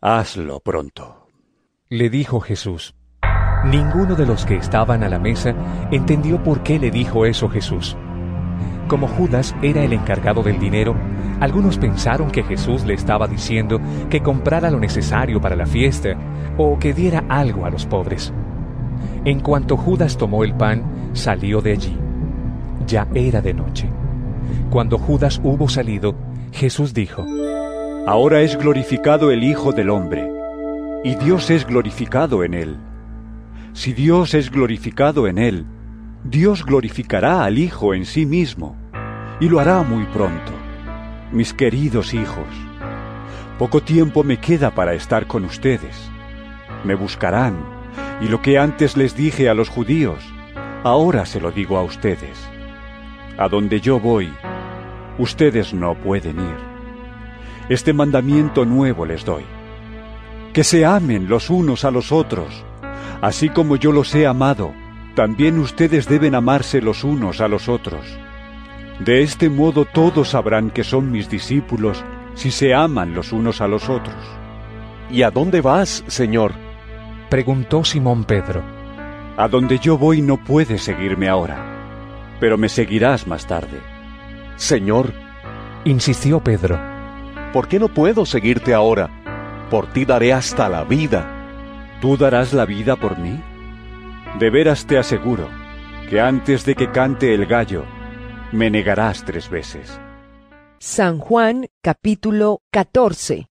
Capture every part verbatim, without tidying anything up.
Hazlo pronto. Le dijo Jesús. Ninguno de los que estaban a la mesa entendió por qué le dijo eso Jesús. Como Judas era el encargado del dinero, algunos pensaron que Jesús le estaba diciendo que comprara lo necesario para la fiesta o que diera algo a los pobres. En cuanto Judas tomó el pan, salió de allí. Ya era de noche. Cuando Judas hubo salido, Jesús dijo: Ahora es glorificado el Hijo del Hombre, y Dios es glorificado en él. Si Dios es glorificado en él, Dios glorificará al Hijo en sí mismo, y lo hará muy pronto. Mis queridos hijos, poco tiempo me queda para estar con ustedes. Me buscarán, y lo que antes les dije a los judíos, ahora se lo digo a ustedes. A donde yo voy, ustedes no pueden ir. Este mandamiento nuevo les doy: que se amen los unos a los otros. Así como yo los he amado, también ustedes deben amarse los unos a los otros. De este modo todos sabrán que son mis discípulos si se aman los unos a los otros. ¿Y a dónde vas, Señor?, preguntó Simón Pedro. A donde yo voy no puedes seguirme ahora, pero me seguirás más tarde. Señor, insistió Pedro, ¿por qué no puedo seguirte ahora? Por ti daré hasta la vida. ¿Tú darás la vida por mí? De veras te aseguro que antes de que cante el gallo, me negarás tres veces. San Juan, capítulo catorce.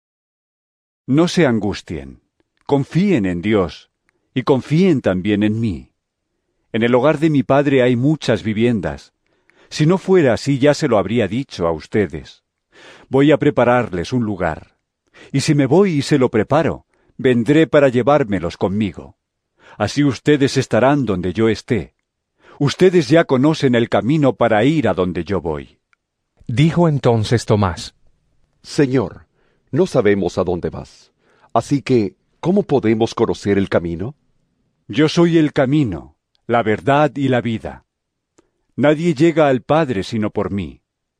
No se angustien, confíen en Dios, y confíen también en mí. En el hogar de mi Padre hay muchas viviendas. Si no fuera así, ya se lo habría dicho a ustedes. Voy a prepararles un lugar, y si me voy y se lo preparo, vendré para llevármelos conmigo. Así ustedes estarán donde yo esté. Ustedes ya conocen el camino para ir a donde yo voy. Dijo entonces Tomás: Señor, no sabemos a dónde vas. Así que, ¿cómo podemos conocer el camino? Yo soy el camino, la verdad y la vida. Nadie llega al Padre sino por mí.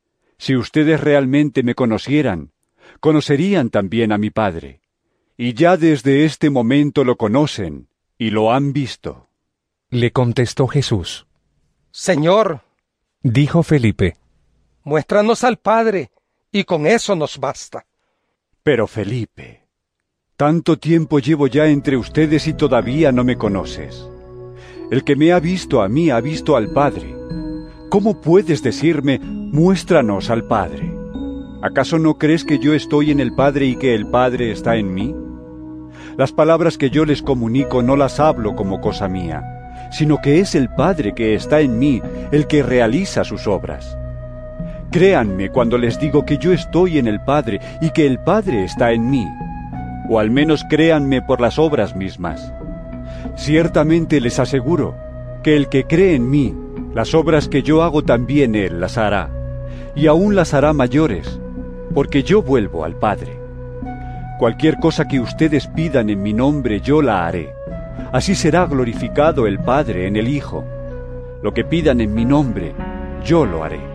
Si ustedes realmente me conocieran, conocerían también a mi Padre. Y ya desde este momento lo conocen y lo han visto. Le contestó Jesús. Señor, dijo Felipe, muéstranos al Padre, y con eso nos basta. Pero Felipe, tanto tiempo llevo ya entre ustedes y todavía no me conoces. El que me ha visto a mí ha visto al Padre. ¿Cómo puedes decirme, muéstranos al Padre? ¿Acaso no crees que yo estoy en el Padre y que el Padre está en mí? Las palabras que yo les comunico no las hablo como cosa mía, sino que es el Padre que está en mí el que realiza sus obras. Créanme cuando les digo que yo estoy en el Padre y que el Padre está en mí, o al menos créanme por las obras mismas. Ciertamente les aseguro que el que cree en mí, las obras que yo hago también él las hará, y aún las hará mayores, porque yo vuelvo al Padre. Cualquier cosa que ustedes pidan en mi nombre yo la haré. Así será glorificado el Padre en el Hijo. Lo que pidan en mi nombre, yo lo haré.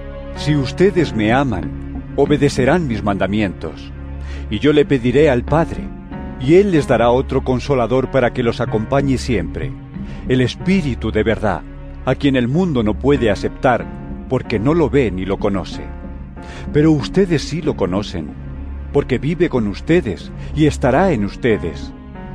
Si ustedes me aman, obedecerán mis mandamientos. Y yo le pediré al Padre, y Él les dará otro Consolador para que los acompañe siempre, el Espíritu de verdad, a quien el mundo no puede aceptar, porque no lo ve ni lo conoce. Pero ustedes sí lo conocen, porque vive con ustedes y estará en ustedes.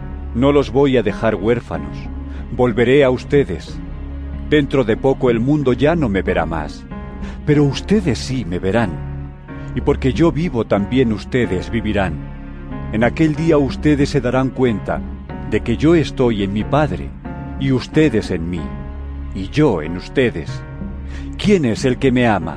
No los voy a dejar huérfanos, volveré a ustedes. Dentro de poco el mundo ya no me verá más, pero ustedes sí me verán. Y porque yo vivo también ustedes vivirán. En aquel día ustedes se darán cuenta de que yo estoy en mi Padre, y ustedes en mí, y yo en ustedes. ¿Quién es el que me ama?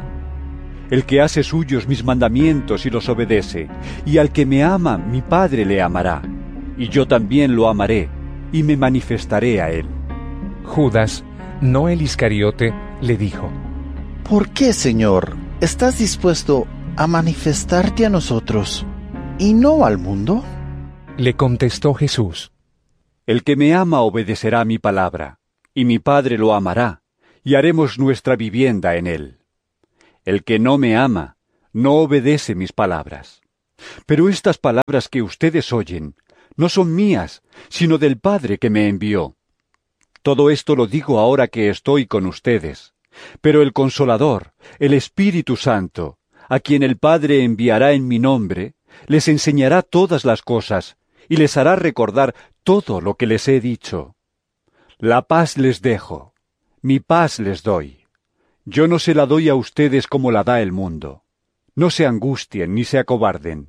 El que hace suyos mis mandamientos y los obedece, y al que me ama mi Padre le amará, y yo también lo amaré, y me manifestaré a él. Judas, no el Iscariote, le dijo: ¿Por qué, Señor, estás dispuesto a manifestarte a nosotros, y no al mundo? Le contestó Jesús: El que me ama obedecerá mi palabra, y mi Padre lo amará, y haremos nuestra vivienda en él. El que no me ama, no obedece mis palabras. Pero estas palabras que ustedes oyen no son mías, sino del Padre que me envió. Todo esto lo digo ahora que estoy con ustedes. Pero el Consolador, el Espíritu Santo, a quien el Padre enviará en mi nombre, les enseñará todas las cosas y les hará recordar todo lo que les he dicho. La paz les dejo, mi paz les doy. Yo no se la doy a ustedes como la da el mundo. No se angustien ni se acobarden.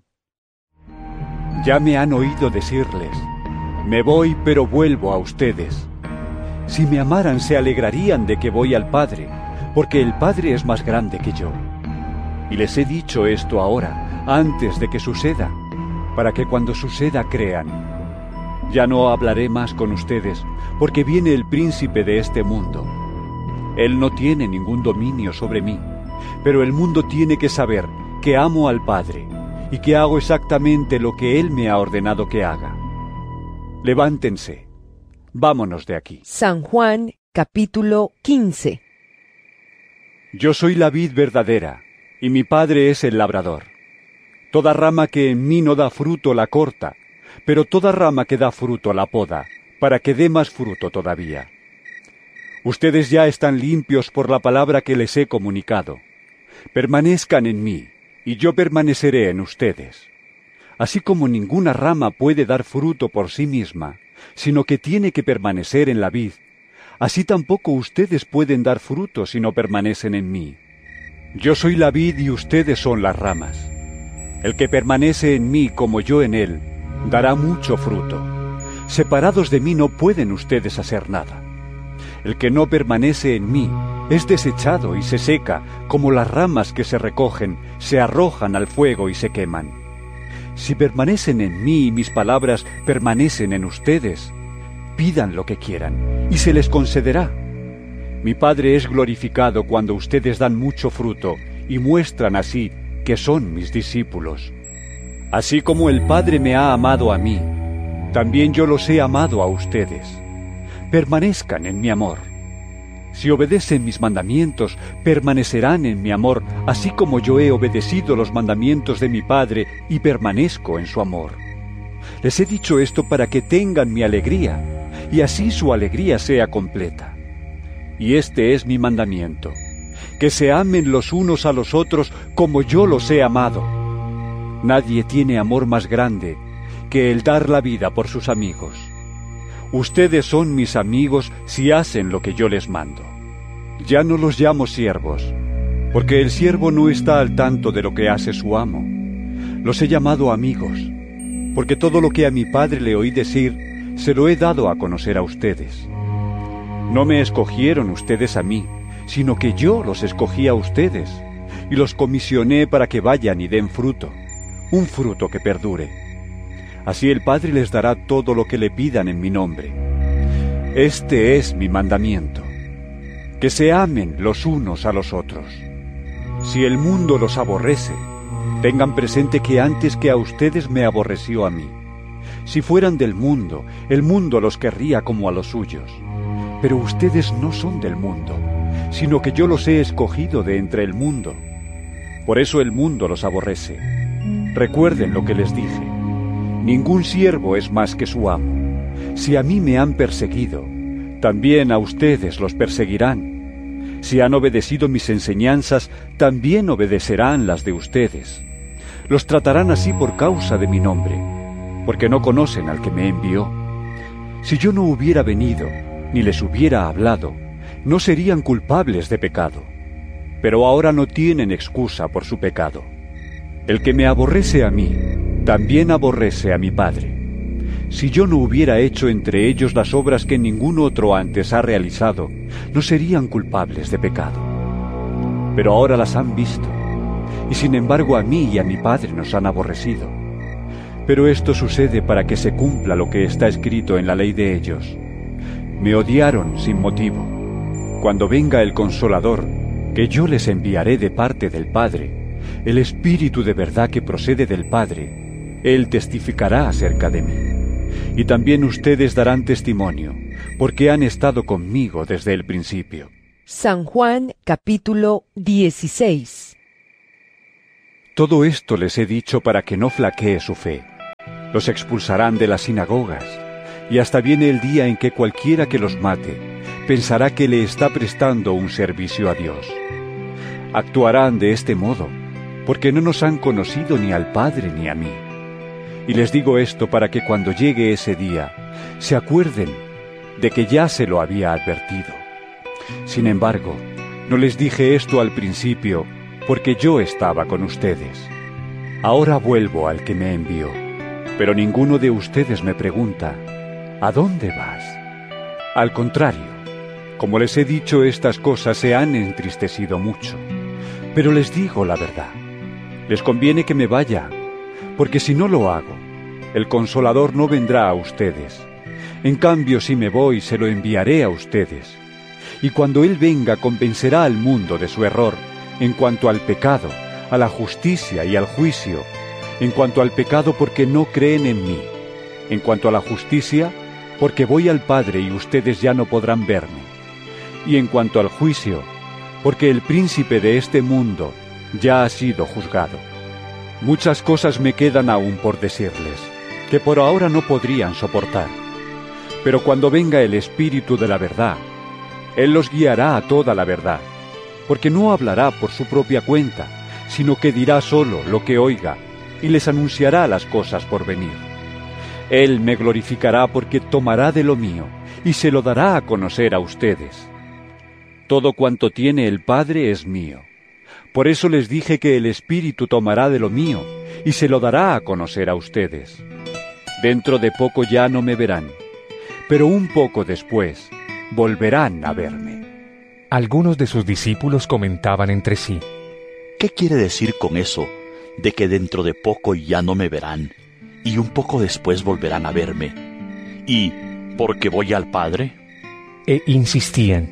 Ya me han oído decirles, me voy pero vuelvo a ustedes. Si me amaran se alegrarían de que voy al Padre, porque el Padre es más grande que yo. Y les he dicho esto ahora, antes de que suceda, para que cuando suceda crean. Ya no hablaré más con ustedes, porque viene el príncipe de este mundo. Él no tiene ningún dominio sobre mí, pero el mundo tiene que saber que amo al Padre y que hago exactamente lo que Él me ha ordenado que haga. Levántense, vámonos de aquí. San Juan, capítulo quince. Yo soy la vid verdadera, y mi Padre es el labrador. Toda rama que en mí no da fruto la corta, pero toda rama que da fruto la poda, para que dé más fruto todavía. Ustedes ya están limpios por la palabra que les he comunicado. Permanezcan en mí, y yo permaneceré en ustedes. Así como ninguna rama puede dar fruto por sí misma, sino que tiene que permanecer en la vid, así tampoco ustedes pueden dar fruto si no permanecen en mí. Yo soy la vid y ustedes son las ramas. El que permanece en mí como yo en él, dará mucho fruto. Separados de mí no pueden ustedes hacer nada. El que no permanece en mí es desechado y se seca, como las ramas que se recogen, se arrojan al fuego y se queman. Si permanecen en mí y mis palabras permanecen en ustedes, pidan lo que quieran, y se les concederá. Mi Padre es glorificado cuando ustedes dan mucho fruto, y muestran así que son mis discípulos. Así como el Padre me ha amado a mí, también yo los he amado a ustedes. Permanezcan en mi amor. Si obedecen mis mandamientos, permanecerán en mi amor, así como yo he obedecido los mandamientos de mi Padre y permanezco en su amor. Les he dicho esto para que tengan mi alegría, y así su alegría sea completa. Y este es mi mandamiento, que se amen los unos a los otros como yo los he amado. Nadie tiene amor más grande que el dar la vida por sus amigos. Ustedes son mis amigos si hacen lo que yo les mando. Ya no los llamo siervos, porque el siervo no está al tanto de lo que hace su amo. Los he llamado amigos, porque todo lo que a mi Padre le oí decir, se lo he dado a conocer a ustedes. No me escogieron ustedes a mí, sino que yo los escogí a ustedes, y los comisioné para que vayan y den fruto, un fruto que perdure. Así el Padre les dará todo lo que le pidan en mi nombre. Este es mi mandamiento, que se amen los unos a los otros. Si el mundo los aborrece, tengan presente que antes que a ustedes me aborreció a mí. Si fueran del mundo, el mundo los querría como a los suyos. Pero ustedes no son del mundo, sino que yo los he escogido de entre el mundo. Por eso el mundo los aborrece. Recuerden lo que les dije. Ningún siervo es más que su amo. Si a mí me han perseguido, también a ustedes los perseguirán. Si han obedecido mis enseñanzas, también obedecerán las de ustedes. Los tratarán así por causa de mi nombre, porque no conocen al que me envió. Si yo no hubiera venido, ni les hubiera hablado, no serían culpables de pecado. Pero ahora no tienen excusa por su pecado. El que me aborrece a mí, también aborrece a mi Padre. Si yo no hubiera hecho entre ellos las obras que ningún otro antes ha realizado, no serían culpables de pecado. Pero ahora las han visto, y sin embargo a mí y a mi Padre nos han aborrecido. Pero esto sucede para que se cumpla lo que está escrito en la ley de ellos. Me odiaron sin motivo. Cuando venga el Consolador, que yo les enviaré de parte del Padre, el Espíritu de verdad que procede del Padre, Él testificará acerca de mí. Y también ustedes darán testimonio, porque han estado conmigo desde el principio. San Juan, capítulo dieciséis. Todo esto les he dicho para que no flaquee su fe. Los expulsarán de las sinagogas, y hasta viene el día en que cualquiera que los mate pensará que le está prestando un servicio a Dios. Actuarán de este modo, porque no nos han conocido ni al Padre ni a mí. Y les digo esto para que cuando llegue ese día, se acuerden de que ya se lo había advertido. Sin embargo, no les dije esto al principio, porque yo estaba con ustedes. Ahora vuelvo al que me envió, pero ninguno de ustedes me pregunta, ¿a dónde vas? Al contrario, como les he dicho estas cosas, se han entristecido mucho. Pero les digo la verdad, les conviene que me vaya, porque si no lo hago, el Consolador no vendrá a ustedes. En cambio, si me voy, se lo enviaré a ustedes. Y cuando Él venga, convencerá al mundo de su error en cuanto al pecado, a la justicia y al juicio. En cuanto al pecado, porque no creen en mí. En cuanto a la justicia, porque voy al Padre y ustedes ya no podrán verme. Y en cuanto al juicio, porque el príncipe de este mundo ya ha sido juzgado. Muchas cosas me quedan aún por decirles, que por ahora no podrían soportar. Pero cuando venga el Espíritu de la verdad, Él los guiará a toda la verdad, porque no hablará por su propia cuenta, sino que dirá solo lo que oiga, y les anunciará las cosas por venir. Él me glorificará porque tomará de lo mío, y se lo dará a conocer a ustedes. Todo cuanto tiene el Padre es mío. Por eso les dije que el Espíritu tomará de lo mío, y se lo dará a conocer a ustedes. Dentro de poco ya no me verán, pero un poco después volverán a verme. Algunos de sus discípulos comentaban entre sí, ¿qué quiere decir con eso, de que dentro de poco ya no me verán, y un poco después volverán a verme? ¿Y porque voy al Padre? E insistían,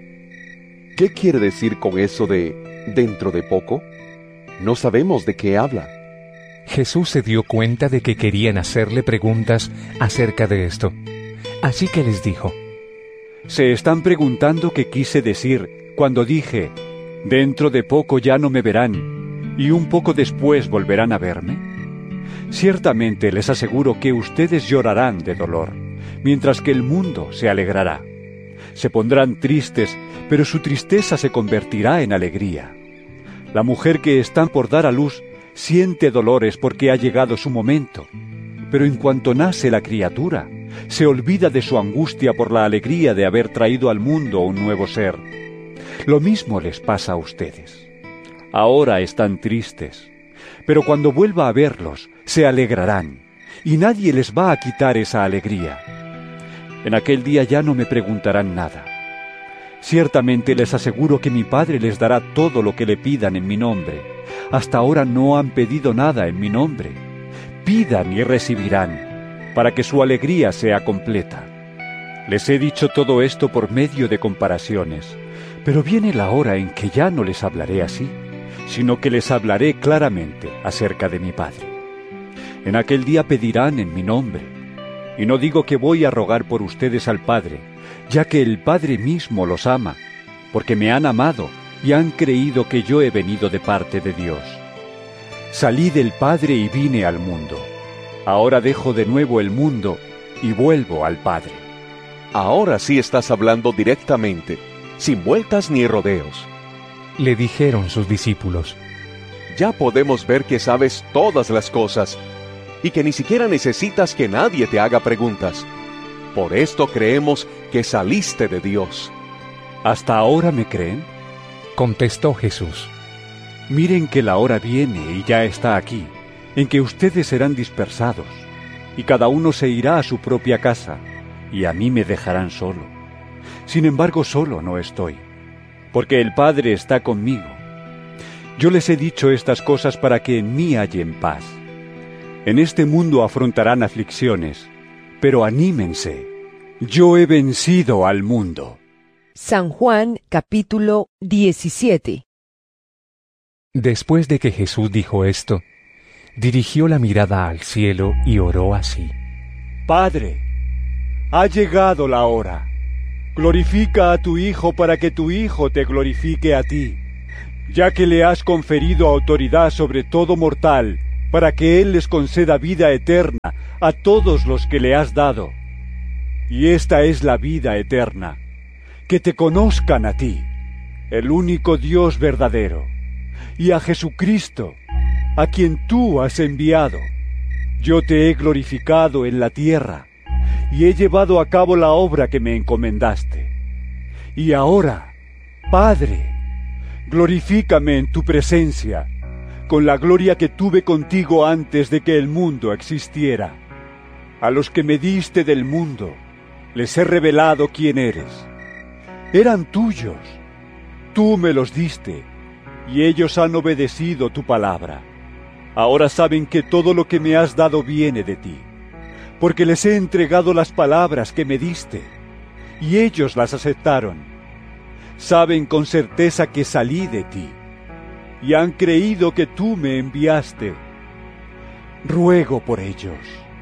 ¿qué quiere decir con eso de dentro de poco? No sabemos de qué habla. Jesús se dio cuenta de que querían hacerle preguntas acerca de esto. Así que les dijo, Se están preguntando qué quise decir cuando dije, dentro de poco ya no me verán, y un poco después volverán a verme. Ciertamente les aseguro que ustedes llorarán de dolor, mientras que el mundo se alegrará. Se pondrán tristes, pero su tristeza se convertirá en alegría. La mujer que está por dar a luz siente dolores porque ha llegado su momento, pero en cuanto nace la criatura, se olvida de su angustia por la alegría de haber traído al mundo un nuevo ser. Lo mismo les pasa a ustedes. Ahora están tristes, pero cuando vuelva a verlos, se alegrarán, y nadie les va a quitar esa alegría. En aquel día ya no me preguntarán nada. Ciertamente les aseguro que mi Padre les dará todo lo que le pidan en mi nombre. Hasta ahora no han pedido nada en mi nombre. Pidan y recibirán, para que su alegría sea completa. Les he dicho todo esto por medio de comparaciones, pero viene la hora en que ya no les hablaré así, sino que les hablaré claramente acerca de mi Padre. En aquel día pedirán en mi nombre, y no digo que voy a rogar por ustedes al Padre, ya que el Padre mismo los ama, porque me han amado y han creído que yo he venido de parte de Dios. Salí del Padre y vine al mundo. Ahora dejo de nuevo el mundo y vuelvo al Padre. Ahora sí estás hablando directamente, sin vueltas ni rodeos. le dijeron sus discípulos, Ya podemos ver que sabes todas las cosas y que ni siquiera necesitas que nadie te haga preguntas. Por esto creemos que saliste de Dios. ¿Hasta ahora me creen? contestó Jesús. Miren que la hora viene y ya está aquí, en que ustedes serán dispersados, y cada uno se irá a su propia casa, y a mí me dejarán solo. Sin embargo, solo no estoy, porque el Padre está conmigo. Yo les he dicho estas cosas para que en mí hallen paz. En este mundo afrontarán aflicciones, pero anímense. Yo he vencido al mundo. San Juan capítulo diecisiete. Después de que Jesús dijo esto, dirigió la mirada al cielo y oró así: Padre, ha llegado la hora. Glorifica a tu Hijo para que tu Hijo te glorifique a ti. ya que le has conferido autoridad sobre todo mortal, para que Él les conceda vida eterna a todos los que le has dado. Y esta es la vida eterna, que te conozcan a ti, el único Dios verdadero, y a Jesucristo, a quien tú has enviado. Yo te he glorificado en la tierra, y he llevado a cabo la obra que me encomendaste. Y ahora, Padre, glorifícame en tu presencia, con la gloria que tuve contigo antes de que el mundo existiera. A los que me diste del mundo, les he revelado quién eres. Eran tuyos, tú me los diste, y ellos han obedecido tu palabra. Ahora saben que todo lo que me has dado viene de ti, porque les he entregado las palabras que me diste, y ellos las aceptaron. Saben con certeza que salí de ti, y han creído que tú me enviaste. Ruego por ellos.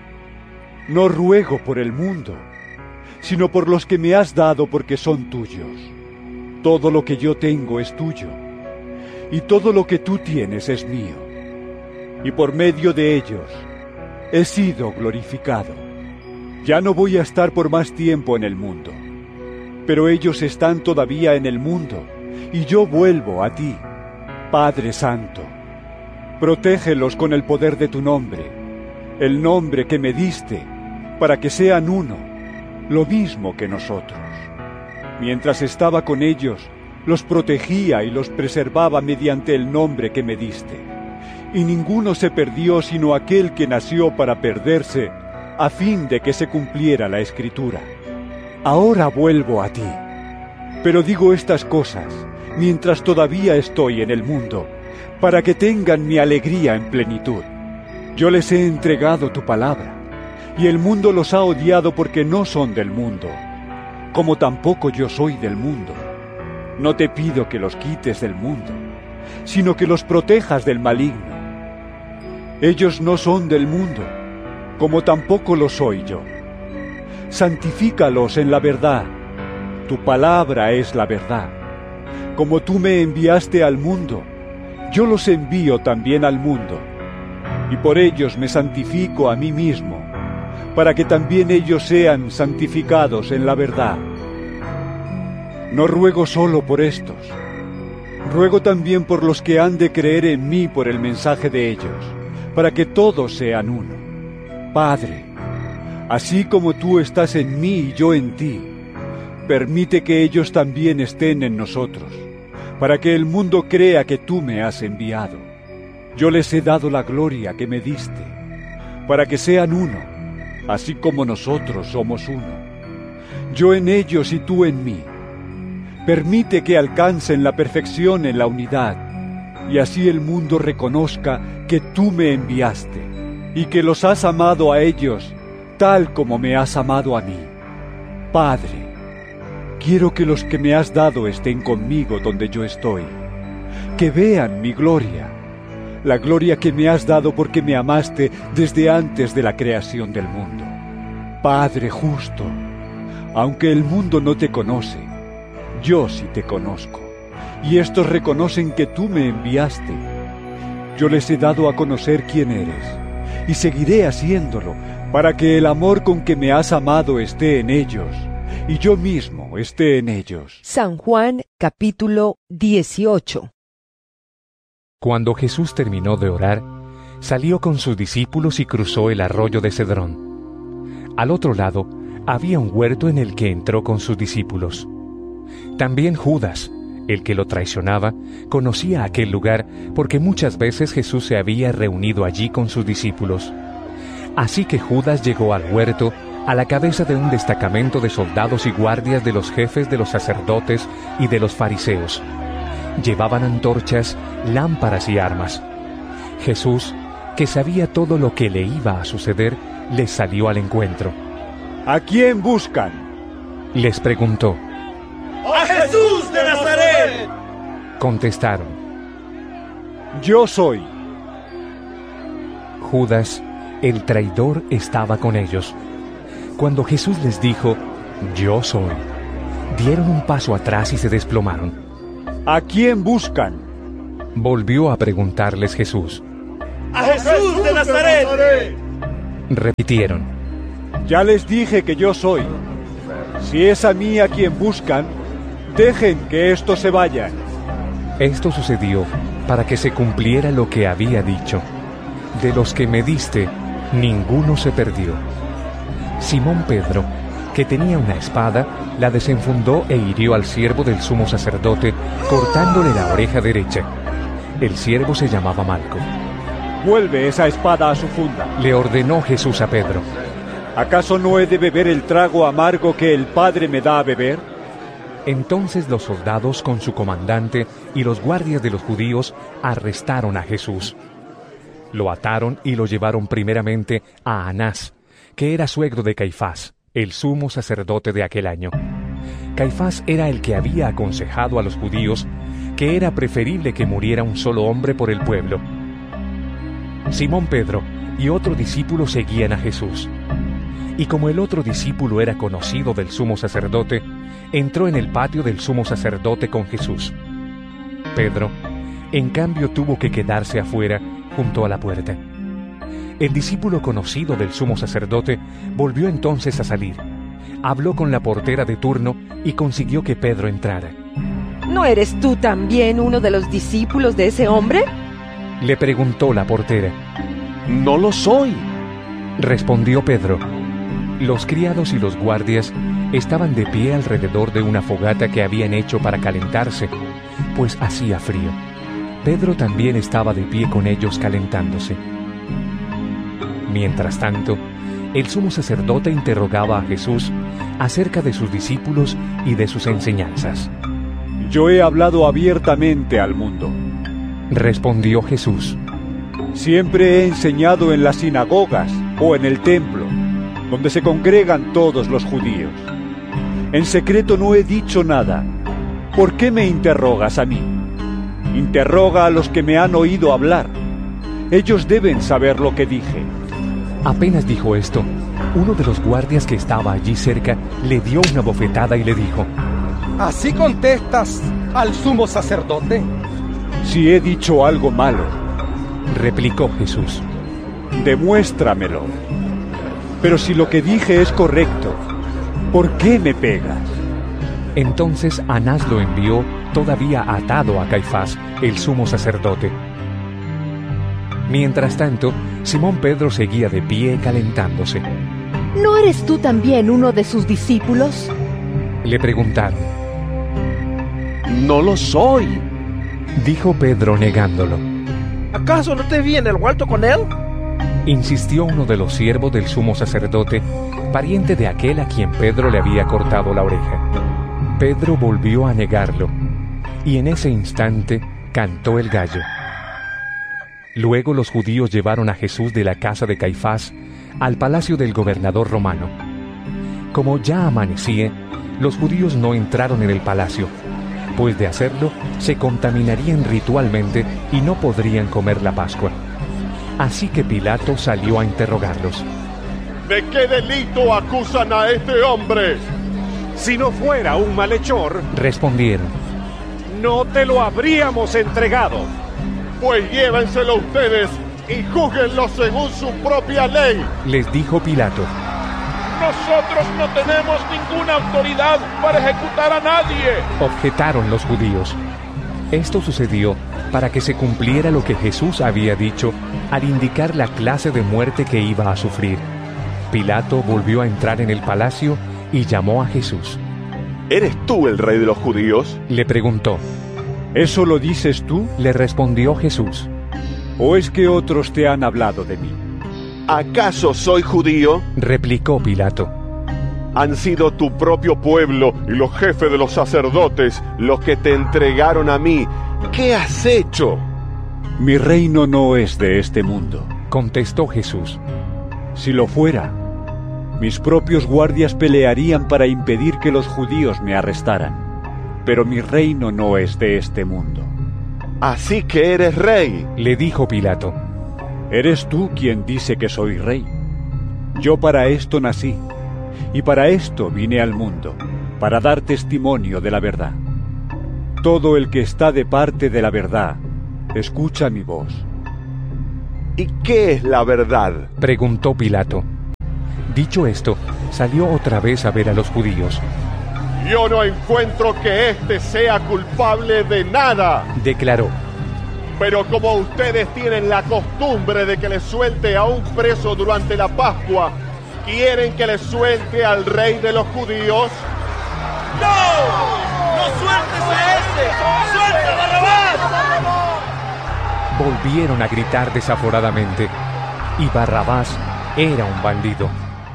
No ruego por el mundo, sino por los que me has dado porque son tuyos. Todo lo que yo tengo es tuyo, y todo lo que tú tienes es mío. Y por medio de ellos he sido glorificado. Ya no voy a estar por más tiempo en el mundo, pero ellos están todavía en el mundo, y yo vuelvo a ti. Padre Santo, protégelos con el poder de tu nombre, el nombre que me diste, para que sean uno, lo mismo que nosotros. Mientras estaba con ellos, los protegía y los preservaba mediante el nombre que me diste. Y ninguno se perdió sino aquel que nació para perderse, a fin de que se cumpliera la Escritura. Ahora vuelvo a ti, pero digo estas cosas mientras todavía estoy en el mundo, para que tengan mi alegría en plenitud. Yo les he entregado tu palabra, y el mundo los ha odiado porque no son del mundo, como tampoco yo soy del mundo. No te pido que los quites del mundo, sino que los protejas del maligno. Ellos no son del mundo, como tampoco lo soy yo. Santifícalos en la verdad. Tu palabra es la verdad. Como tú me enviaste al mundo, yo los envío también al mundo, y por ellos me santifico a mí mismo, para que también ellos sean santificados en la verdad. No ruego solo por estos, ruego también por los que han de creer en mí por el mensaje de ellos, para que todos sean uno. Padre, así como tú estás en mí y yo en ti, permite que ellos también estén en nosotros, para que el mundo crea que tú me has enviado. Yo les he dado la gloria que me diste, para que sean uno, así como nosotros somos uno. Yo en ellos y tú en mí. Permite que alcancen la perfección en la unidad, y así el mundo reconozca que tú me enviaste, y que los has amado a ellos, tal como me has amado a mí. Padre, quiero que los que me has dado estén conmigo donde yo estoy, que vean mi gloria, la gloria que me has dado porque me amaste desde antes de la creación del mundo. Padre justo, aunque el mundo no te conoce, yo sí te conozco, y estos reconocen que tú me enviaste. Yo les he dado a conocer quién eres, y seguiré haciéndolo, para que el amor con que me has amado esté en ellos, y yo mismo esté en ellos. San Juan capítulo dieciocho. Cuando Jesús terminó de orar, salió con sus discípulos y cruzó el arroyo de Cedrón. Al otro lado había un huerto en el que entró con sus discípulos. También Judas, el que lo traicionaba, conocía aquel lugar porque muchas veces Jesús se había reunido allí con sus discípulos. Así que Judas llegó al huerto a la cabeza de un destacamento de soldados y guardias de los jefes de los sacerdotes y de los fariseos. Llevaban antorchas, lámparas y armas. Jesús, que sabía todo lo que le iba a suceder, les salió al encuentro. ¿A quién buscan?, les preguntó. ¡A Jesús de Nazaret!, contestaron. Yo soy. Judas, el traidor, estaba con ellos. Cuando Jesús les dijo, yo soy, dieron un paso atrás y se desplomaron. ¿A quién buscan?, Volvió a preguntarles Jesús. ¡A Jesús de Nazaret! Repitieron. Ya les dije que yo soy. Si es a mí a quien buscan, dejen que estos se vayan. Esto sucedió para que se cumpliera lo que había dicho. De los que me diste, ninguno se perdió. Simón Pedro, que tenía una espada, la desenfundó e hirió al siervo del sumo sacerdote, cortándole la oreja derecha. El siervo se llamaba Malco. Vuelve esa espada a su funda. Le ordenó Jesús a Pedro. ¿Acaso no he de beber el trago amargo que el Padre me da a beber? Entonces los soldados con su comandante y los guardias de los judíos arrestaron a Jesús. Lo ataron y lo llevaron primeramente a Anás, que era suegro de Caifás, el sumo sacerdote de aquel año. Caifás era el que había aconsejado a los judíos que era preferible que muriera un solo hombre por el pueblo. Simón Pedro y otro discípulo seguían a Jesús. Y como el otro discípulo era conocido del sumo sacerdote, entró en el patio del sumo sacerdote con Jesús. Pedro, en cambio, tuvo que quedarse afuera, junto a la puerta. El discípulo conocido del sumo sacerdote volvió entonces a salir. Habló con la portera de turno y consiguió que Pedro entrara. ¿No eres tú también uno de los discípulos de ese hombre? Le preguntó la portera. No lo soy, respondió Pedro. Los criados y los guardias estaban de pie alrededor de una fogata que habían hecho para calentarse, pues hacía frío. Pedro también estaba de pie con ellos calentándose. Mientras tanto, el sumo sacerdote interrogaba a Jesús acerca de sus discípulos y de sus enseñanzas. Yo he hablado abiertamente al mundo, respondió Jesús. Siempre he enseñado en las sinagogas o en el templo, donde se congregan todos los judíos. En secreto no he dicho nada. ¿Por qué me interrogas a mí? Interroga a los que me han oído hablar. Ellos deben saber lo que dije. Apenas dijo esto, uno de los guardias que estaba allí cerca le dio una bofetada y le dijo: ¿Así contestas al sumo sacerdote? Si he dicho algo malo, replicó Jesús, demuéstramelo. Pero si lo que dije es correcto, ¿por qué me pegas? Entonces Anás lo envió todavía atado a Caifás, el sumo sacerdote. Mientras tanto, Simón Pedro seguía de pie calentándose. ¿No eres tú también uno de sus discípulos? Le preguntaron. No lo soy, dijo Pedro negándolo. ¿Acaso no te vi en el huerto con él? Insistió uno de los siervos del sumo sacerdote, pariente de aquel a quien Pedro le había cortado la oreja. Pedro volvió a negarlo, y en ese instante cantó el gallo. Luego los judíos llevaron a Jesús de la casa de Caifás al palacio del gobernador romano. Como ya amanecía, los judíos no entraron en el palacio, pues de hacerlo se contaminarían ritualmente y no podrían comer la Pascua. Así que Pilato salió a interrogarlos. ¿De qué delito acusan a este hombre? Si no fuera un malhechor, respondieron, no te lo habríamos entregado. Pues llévenselo ustedes y júzguenlo según su propia ley, les dijo Pilato. Nosotros no tenemos ninguna autoridad para ejecutar a nadie, objetaron los judíos. Esto sucedió para que se cumpliera lo que Jesús había dicho al indicar la clase de muerte que iba a sufrir. Pilato volvió a entrar en el palacio y llamó a Jesús. ¿Eres tú el rey de los judíos?, le preguntó. ¿Eso lo dices tú?, le respondió Jesús. ¿O es que otros te han hablado de mí? ¿Acaso soy judío?, replicó Pilato. Han sido tu propio pueblo y los jefes de los sacerdotes los que te entregaron a mí. ¿Qué has hecho? Mi reino no es de este mundo, contestó Jesús. Si lo fuera, mis propios guardias pelearían para impedir que los judíos me arrestaran. Pero mi reino no es de este mundo. Así que eres rey, le dijo Pilato. Eres tú quien dice que soy rey. Yo para esto nací, y para esto vine al mundo, para dar testimonio de la verdad. Todo el que está de parte de la verdad, escucha mi voz. ¿Y qué es la verdad?, preguntó Pilato. Dicho esto, salió otra vez a ver a los judíos. Yo no encuentro que éste sea culpable de nada, declaró. Pero como ustedes tienen la costumbre de que le suelte a un preso durante la Pascua, ¿quieren que le suelte al rey de los judíos? ¡No! ¡No sueltes a este! ¡Suelta a Barrabás! Volvieron a gritar desaforadamente, y Barrabás era un bandido.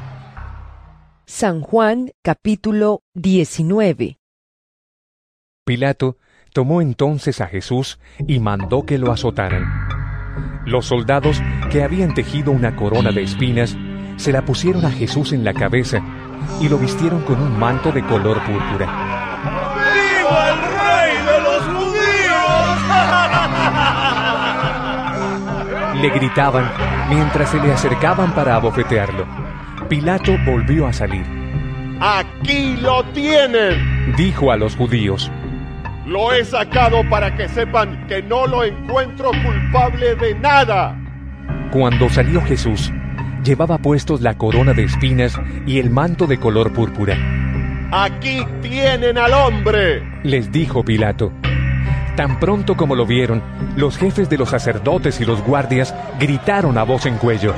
San Juan, capítulo diecinueve. Pilato tomó entonces a Jesús y mandó que lo azotaran. Los soldados, que habían tejido una corona de espinas, se la pusieron a Jesús en la cabeza y lo vistieron con un manto de color púrpura. ¡Viva el rey de los judíos! Le gritaban mientras se le acercaban para abofetearlo. Pilato volvió a salir. ¡Aquí lo tienen!, dijo a los judíos. Lo he sacado para que sepan que no lo encuentro culpable de nada. Cuando salió Jesús, llevaba puestos la corona de espinas y el manto de color púrpura. ¡Aquí tienen al hombre!, les dijo Pilato. Tan pronto como lo vieron, los jefes de los sacerdotes y los guardias gritaron a voz en cuello.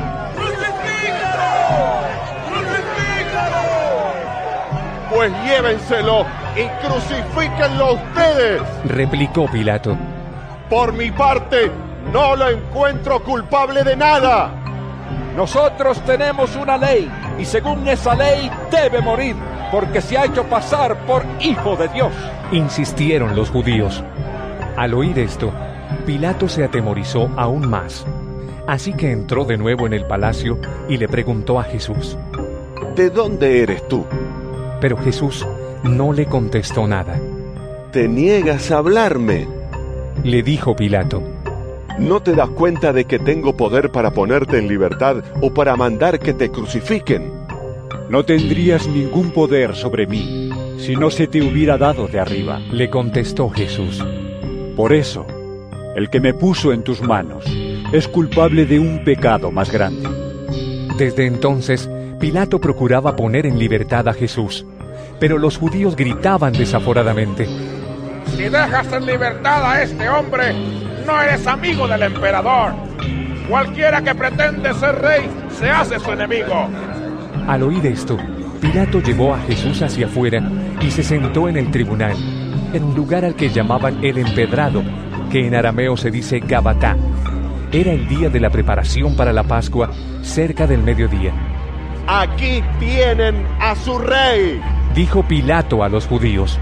Pues llévenselo y crucifíquenlo ustedes, replicó Pilato. Por mi parte, no lo encuentro culpable de nada. Nosotros tenemos una ley, y según esa ley debe morir, porque se ha hecho pasar por hijo de Dios, insistieron los judíos. Al oír esto, Pilato se atemorizó aún más. Así que entró de nuevo en el palacio y le preguntó a Jesús: ¿De dónde eres tú? Pero Jesús no le contestó nada. ¿Te niegas a hablarme?, le dijo Pilato. ¿No te das cuenta de que tengo poder para ponerte en libertad o para mandar que te crucifiquen? No tendrías ningún poder sobre mí si no se te hubiera dado de arriba, le contestó Jesús. Por eso, el que me puso en tus manos es culpable de un pecado más grande. Desde entonces, Pilato procuraba poner en libertad a Jesús, pero los judíos gritaban desaforadamente: Si dejas en libertad a este hombre, no eres amigo del emperador. Cualquiera que pretende ser rey se hace su enemigo. Al oír esto, Pilato llevó a Jesús hacia afuera y se sentó en el tribunal, en un lugar al que llamaban el Empedrado, que en arameo se dice Gabatá. Era el día de la preparación para la Pascua, cerca del mediodía. Aquí tienen a su rey, dijo Pilato a los judíos.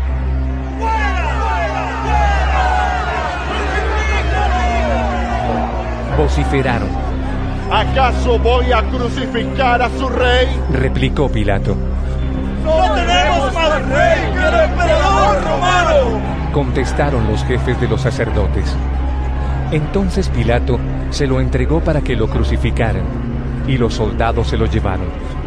Vociferaron. ¿Acaso voy a crucificar a su rey?, replicó Pilato. ¡No tenemos más rey que el emperador romano!, contestaron los jefes de los sacerdotes. Entonces Pilato se lo entregó para que lo crucificaran, y los soldados se lo llevaron.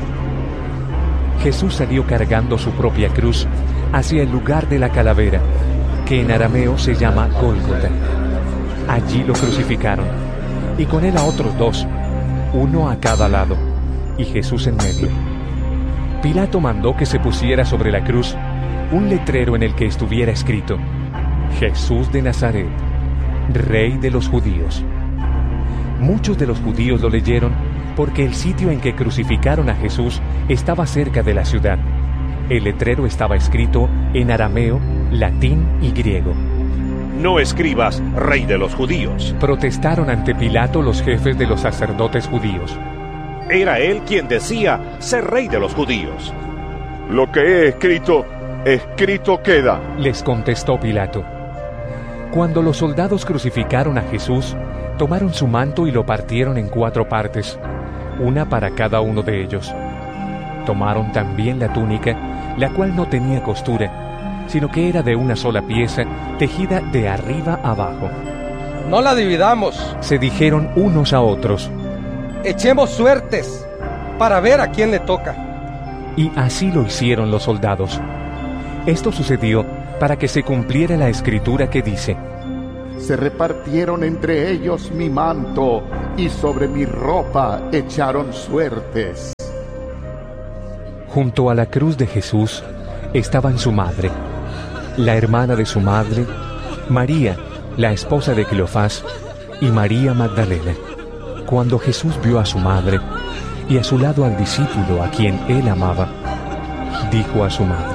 Jesús salió cargando su propia cruz hacia el lugar de la calavera, que en arameo se llama Gólgota. Allí lo crucificaron, y con él a otros dos, uno a cada lado, y Jesús en medio. Pilato mandó que se pusiera sobre la cruz un letrero en el que estuviera escrito: Jesús de Nazaret, Rey de los Judíos. Muchos de los judíos lo leyeron porque el sitio en que crucificaron a Jesús estaba cerca de la ciudad. El letrero estaba escrito en arameo, latín y griego. No escribas Rey de los Judíos, protestaron ante Pilato los jefes de los sacerdotes judíos. Era él quien decía ser Rey de los Judíos. Lo que he escrito, escrito queda, les contestó Pilato. Cuando los soldados crucificaron a Jesús, tomaron su manto y lo partieron en cuatro partes, una para cada uno de ellos. Tomaron también la túnica, la cual no tenía costura, sino que era de una sola pieza, tejida de arriba abajo. No la dividamos, se dijeron unos a otros. Echemos suertes para ver a quién le toca. Y así lo hicieron los soldados. Esto sucedió para que se cumpliera la escritura que dice: se repartieron entre ellos mi manto y sobre mi ropa echaron suertes. Junto a la cruz de Jesús estaban su madre, la hermana de su madre, María, la esposa de Cleofás, y María Magdalena. Cuando Jesús vio a su madre y a su lado al discípulo a quien él amaba, dijo a su madre: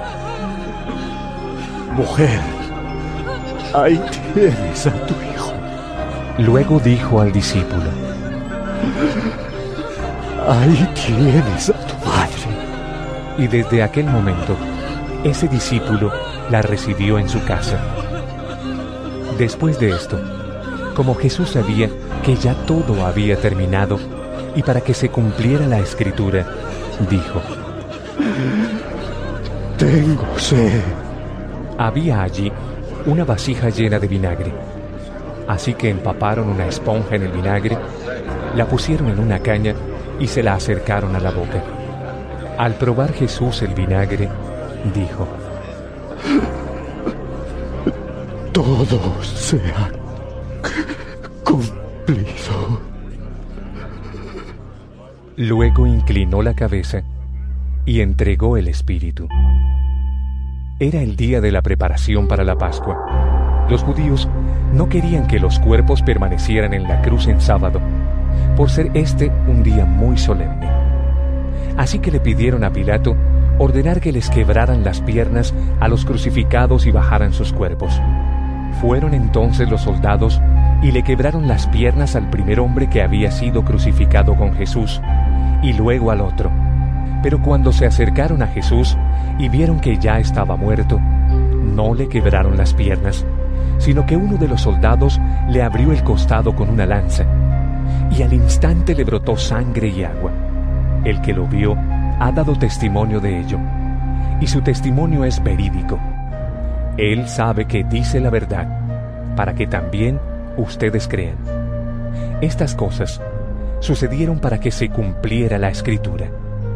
Mujer, ahí tienes a tu hijo. Luego dijo al discípulo: Ahí tienes a tu madre. Y desde aquel momento, ese discípulo la recibió en su casa. Después de esto, como Jesús sabía que ya todo había terminado, y para que se cumpliera la Escritura, dijo: Tengo sed. Había allí una vasija llena de vinagre. Así que empaparon una esponja en el vinagre, la pusieron en una caña y se la acercaron a la boca. Al probar Jesús el vinagre, dijo: Todo se ha cumplido. Luego inclinó la cabeza y entregó el espíritu. Era el día de la preparación para la Pascua. Los judíos no querían que los cuerpos permanecieran en la cruz en sábado, por ser este un día muy solemne. Así que le pidieron a Pilato ordenar que les quebraran las piernas a los crucificados y bajaran sus cuerpos. Fueron entonces los soldados y le quebraron las piernas al primer hombre que había sido crucificado con Jesús, y luego al otro. Pero cuando se acercaron a Jesús y vieron que ya estaba muerto, no le quebraron las piernas, sino que uno de los soldados le abrió el costado con una lanza, y al instante le brotó sangre y agua. El que lo vio ha dado testimonio de ello, y su testimonio es verídico. Él sabe que dice la verdad, para que también ustedes crean. Estas cosas sucedieron para que se cumpliera la Escritura.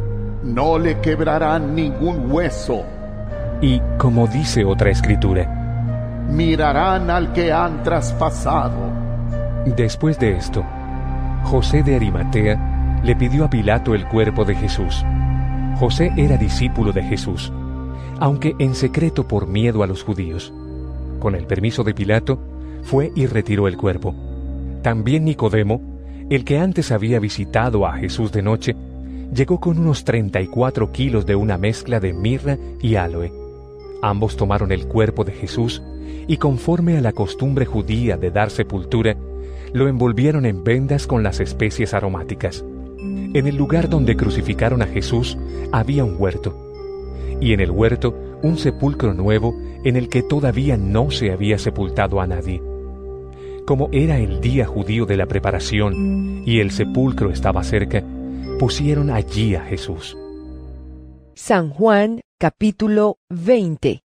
No le quebrarán ningún hueso. Y, como dice otra Escritura, mirarán al que han traspasado. Después de esto, José de Arimatea le pidió a Pilato el cuerpo de Jesús. José era discípulo de Jesús, aunque en secreto por miedo a los judíos. Con el permiso de Pilato, fue y retiró el cuerpo. También Nicodemo, el que antes había visitado a Jesús de noche, llegó con unos treinta y cuatro kilos de una mezcla de mirra y áloe. Ambos tomaron el cuerpo de Jesús y, conforme a la costumbre judía de dar sepultura, lo envolvieron en vendas con las especies aromáticas. En el lugar donde crucificaron a Jesús había un huerto, y en el huerto un sepulcro nuevo en el que todavía no se había sepultado a nadie. Como era el día judío de la preparación y el sepulcro estaba cerca, pusieron allí a Jesús. San Juan, capítulo veinte.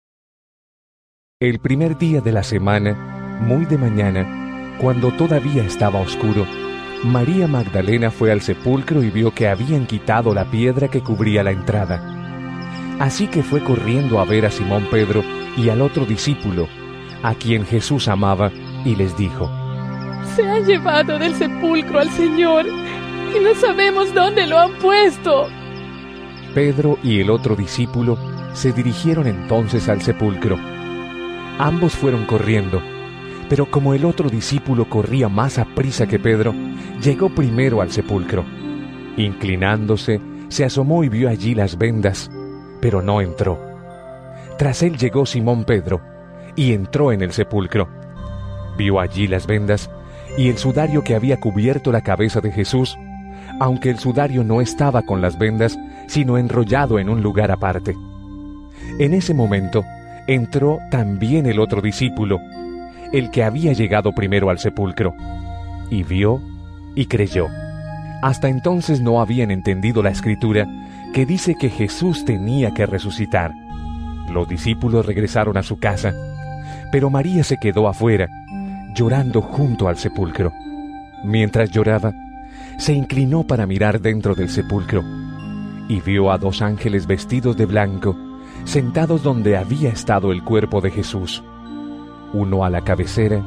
El primer día de la semana, muy de mañana, cuando todavía estaba oscuro, María Magdalena fue al sepulcro y vio que habían quitado la piedra que cubría la entrada. Así que fue corriendo a ver a Simón Pedro y al otro discípulo, a quien Jesús amaba, y les dijo: Se ha llevado del sepulcro al Señor, y no sabemos dónde lo han puesto. Pedro y el otro discípulo se dirigieron entonces al sepulcro. Ambos fueron corriendo, pero como el otro discípulo corría más aprisa que Pedro, llegó primero al sepulcro. Inclinándose, se asomó y vio allí las vendas, pero no entró. Tras él llegó Simón Pedro, y entró en el sepulcro. Vio allí las vendas y el sudario que había cubierto la cabeza de Jesús, aunque el sudario no estaba con las vendas, sino enrollado en un lugar aparte. En ese momento entró también el otro discípulo, el que había llegado primero al sepulcro, y vio y creyó. Hasta entonces no habían entendido la Escritura, que dice que Jesús tenía que resucitar. Los discípulos regresaron a su casa, pero María se quedó afuera, llorando junto al sepulcro. Mientras lloraba, se inclinó para mirar dentro del sepulcro, y vio a dos ángeles vestidos de blanco, sentados donde había estado el cuerpo de Jesús, uno a la cabecera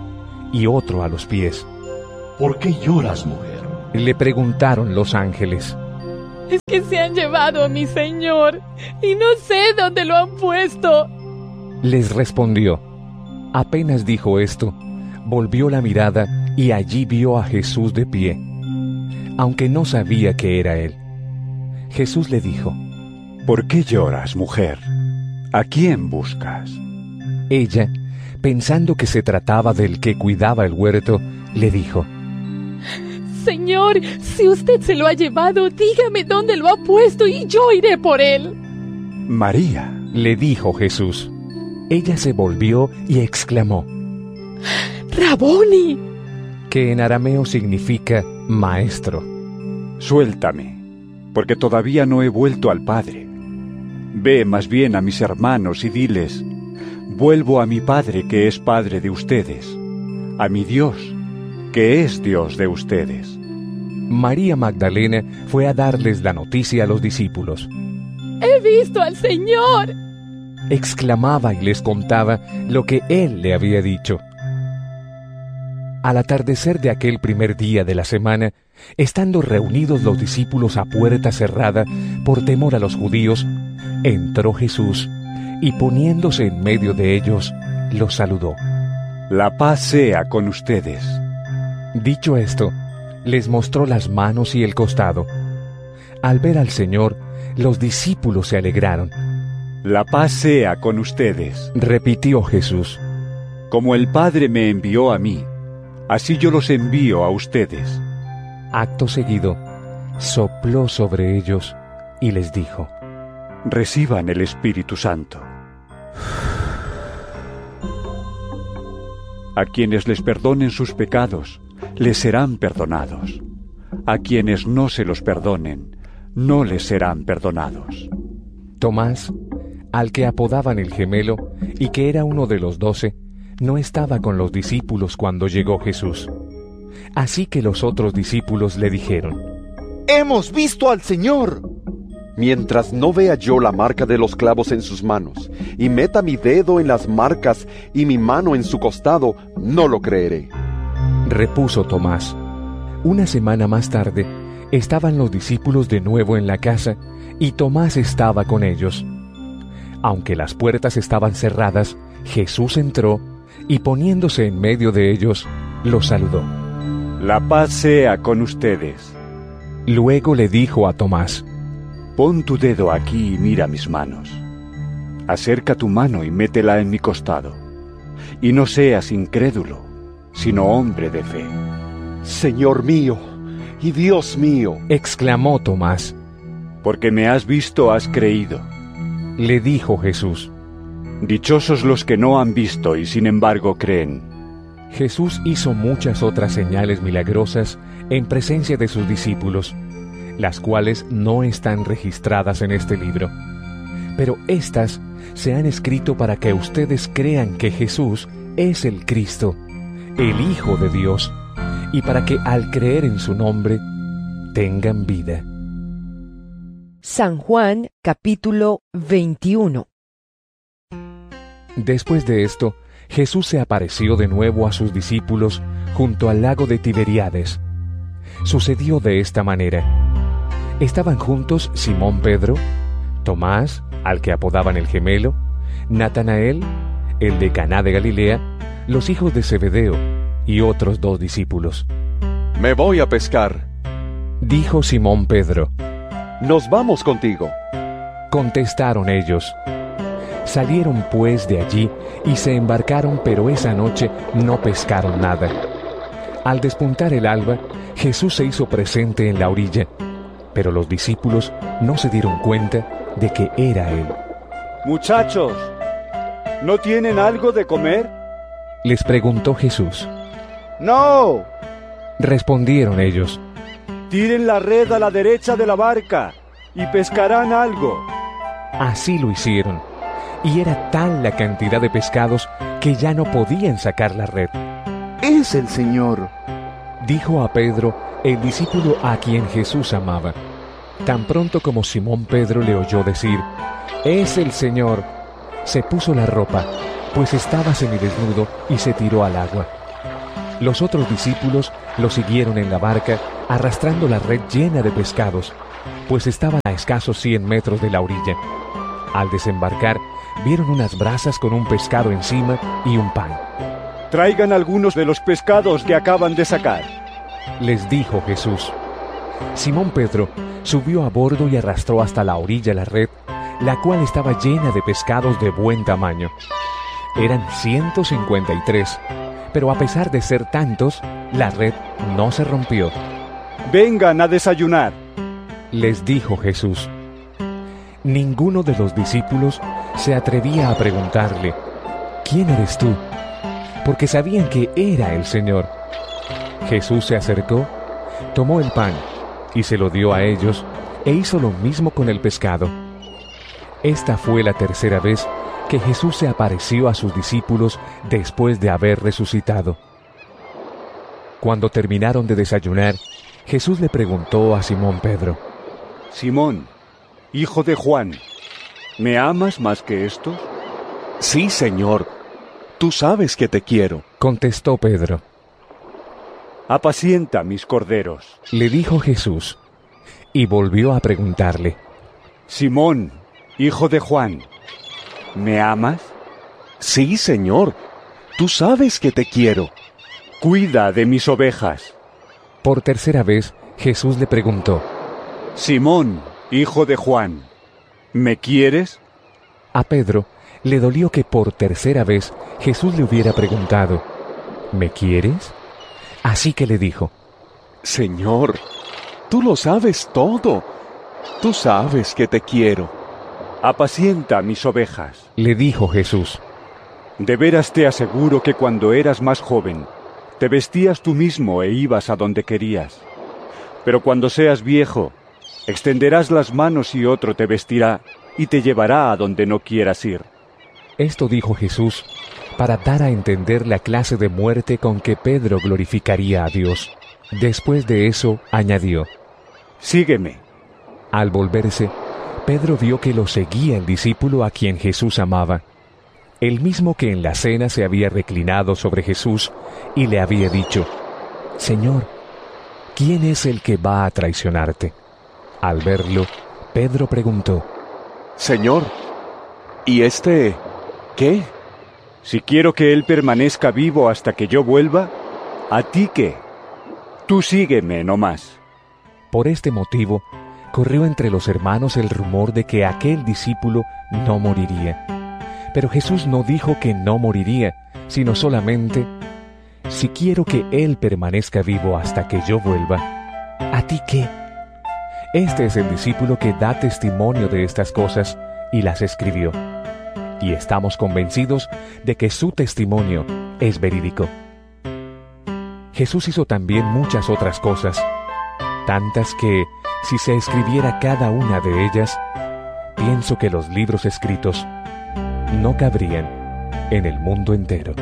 y otro a los pies. ¿Por qué lloras, mujer? Le preguntaron los ángeles. Es que se han llevado a mi señor y no sé dónde lo han puesto. Les respondió. Apenas dijo esto, volvió la mirada y allí vio a Jesús de pie, aunque no sabía que era él. Jesús le dijo: ¿Por qué lloras, mujer? ¿A quién buscas? Ella, pensando que se trataba del que cuidaba el huerto, le dijo: Señor, si usted se lo ha llevado, dígame dónde lo ha puesto y yo iré por él. María, le dijo Jesús. Ella se volvió y exclamó: ¡Raboni! Que en arameo significa maestro. Suéltame, porque todavía no he vuelto al Padre. Ve más bien a mis hermanos y diles: vuelvo a mi Padre que es Padre de ustedes, a mi Dios que es Dios de ustedes. María Magdalena fue a darles la noticia a los discípulos. ¡He visto al Señor!, exclamaba y les contaba lo que él le había dicho. Al atardecer de aquel primer día de la semana, estando reunidos los discípulos a puerta cerrada por temor a los judíos, entró Jesús y poniéndose en medio de ellos, los saludó. La paz sea con ustedes. Dicho esto, les mostró las manos y el costado. Al ver al Señor, los discípulos se alegraron. La paz sea con ustedes, repitió Jesús. Como el Padre me envió a mí, así yo los envío a ustedes. Acto seguido, sopló sobre ellos y les dijo: reciban el Espíritu Santo. A quienes les perdonen sus pecados, les serán perdonados. A quienes no se los perdonen, no les serán perdonados. Tomás, al que apodaban el gemelo, y que era uno de los doce, no estaba con los discípulos cuando llegó Jesús. Así que los otros discípulos le dijeron: ¡Hemos visto al Señor! Mientras no vea yo la marca de los clavos en sus manos, y meta mi dedo en las marcas y mi mano en su costado, no lo creeré. Repuso Tomás. Una semana más tarde, estaban los discípulos de nuevo en la casa, y Tomás estaba con ellos. Aunque las puertas estaban cerradas, Jesús entró, y poniéndose en medio de ellos, los saludó. La paz sea con ustedes. Luego le dijo a Tomás: pon tu dedo aquí y mira mis manos. Acerca tu mano y métela en mi costado. Y no seas incrédulo, sino hombre de fe. Señor mío y Dios mío, exclamó Tomás. Porque me has visto, has creído, le dijo Jesús. Dichosos los que no han visto y sin embargo creen. Jesús hizo muchas otras señales milagrosas en presencia de sus discípulos, las cuales no están registradas en este libro. Pero éstas se han escrito para que ustedes crean que Jesús es el Cristo, el Hijo de Dios, y para que al creer en su nombre tengan vida. San Juan, capítulo veintiuno. Después de esto, Jesús se apareció de nuevo a sus discípulos junto al lago de Tiberíades. Sucedió de esta manera. Estaban juntos Simón Pedro, Tomás, al que apodaban el gemelo, Natanael, el de Caná de Galilea, los hijos de Zebedeo y otros dos discípulos. Me voy a pescar, dijo Simón Pedro. Nos vamos contigo, contestaron ellos. Salieron pues de allí y se embarcaron, pero esa noche no pescaron nada. Al despuntar el alba, Jesús se hizo presente en la orilla, pero los discípulos no se dieron cuenta de que era él. Muchachos, ¿no tienen algo de comer? Les preguntó Jesús. No, respondieron ellos. Tiren la red a la derecha de la barca y pescarán algo. Así lo hicieron, y era tal la cantidad de pescados que ya no podían sacar la red. Es el Señor, dijo a Pedro, el discípulo a quien Jesús amaba. Tan pronto como Simón Pedro le oyó decir: es el Señor, se puso la ropa, pues estaba semidesnudo, y se tiró al agua. Los otros discípulos lo siguieron en la barca, arrastrando la red llena de pescados, pues estaban a escasos cien metros de la orilla. Al desembarcar, vieron unas brasas con un pescado encima y un pan. Traigan algunos de los pescados que acaban de sacar, les dijo Jesús. Simón Pedro subió a bordo y arrastró hasta la orilla la red, la cual estaba llena de pescados de buen tamaño. Eran ciento cincuenta y tres, pero a pesar de ser tantos, la red no se rompió. Vengan a desayunar, les dijo Jesús. Ninguno de los discípulos se atrevía a preguntarle, ¿quién eres tú?, porque sabían que era el Señor. Jesús se acercó, tomó el pan y se lo dio a ellos, e hizo lo mismo con el pescado. Esta fue la tercera vez que Jesús se apareció a sus discípulos después de haber resucitado. Cuando terminaron de desayunar, Jesús le preguntó a Simón Pedro: Simón, hijo de Juan, ¿me amas más que estos? Sí, Señor, tú sabes que te quiero, contestó Pedro. Apacienta mis corderos, le dijo Jesús, y volvió a preguntarle: Simón, hijo de Juan, ¿me amas? Sí, Señor, tú sabes que te quiero. Cuida de mis ovejas. Por tercera vez, Jesús le preguntó: Simón, hijo de Juan, ¿me quieres? A Pedro le dolió que por tercera vez Jesús le hubiera preguntado: ¿me quieres? Así que le dijo: Señor, tú lo sabes todo. Tú sabes que te quiero. Apacienta mis ovejas, le dijo Jesús. De veras te aseguro que cuando eras más joven, te vestías tú mismo e ibas a donde querías. Pero cuando seas viejo, extenderás las manos y otro te vestirá y te llevará a donde no quieras ir. Esto dijo Jesús para dar a entender la clase de muerte con que Pedro glorificaría a Dios. Después de eso, añadió: Sígueme. Al volverse, Pedro vio que lo seguía el discípulo a quien Jesús amaba, el mismo que en la cena se había reclinado sobre Jesús y le había dicho: Señor, ¿quién es el que va a traicionarte? Al verlo, Pedro preguntó: Señor, ¿y este qué? Si quiero que él permanezca vivo hasta que yo vuelva, ¿a ti qué? Tú sígueme no más. Por este motivo, corrió entre los hermanos el rumor de que aquel discípulo no moriría. Pero Jesús no dijo que no moriría, sino solamente: si quiero que él permanezca vivo hasta que yo vuelva, ¿a ti qué? Este es el discípulo que da testimonio de estas cosas y las escribió. Y estamos convencidos de que su testimonio es verídico. Jesús hizo también muchas otras cosas, tantas que, si se escribiera cada una de ellas, pienso que los libros escritos no cabrían en el mundo entero.